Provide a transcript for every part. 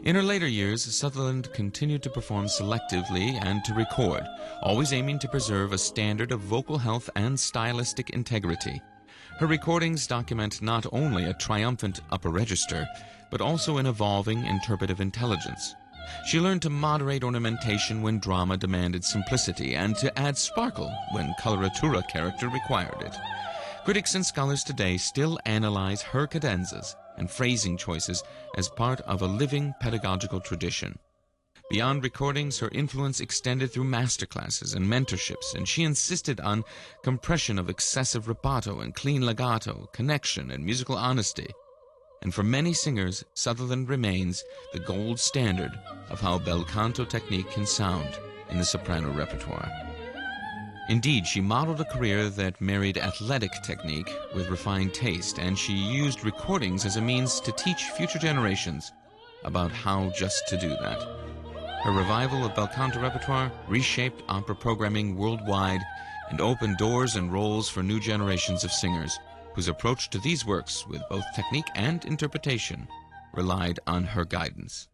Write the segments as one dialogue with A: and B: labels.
A: In her later years, Sutherland continued to perform selectively and to record, always aiming to preserve a standard of vocal health and stylistic integrity. Her recordings document not only a triumphant upper register, but also an evolving interpretive intelligence. She learned to moderate ornamentation when drama demanded simplicity and to add sparkle when coloratura character required it. Critics and scholars today still analyze her cadenzas and phrasing choices as part of a living pedagogical tradition. Beyond recordings, her influence extended through masterclasses and mentorships, and she insisted on compression of excessive rubato and clean legato, connection and musical honesty. And for many singers, Sutherland remains the gold standard of how bel canto technique can sound in the soprano repertoire. Indeed, she modeled a career that married athletic technique with refined taste, and she used recordings as a means to teach future generations about how just to do that. Her revival of bel canto repertoire reshaped opera programming worldwide and opened doors and roles for new generations of singers whose approach to these works, with both technique and interpretation, relied on her guidance.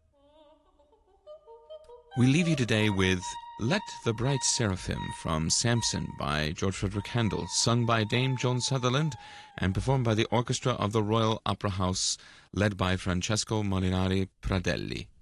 A: We leave you today with Let the Bright Seraphim from Samson by George Frederick Handel, sung by Dame Joan Sutherland and performed by the orchestra of the Royal Opera House, led by Francesco Molinari Pradelli.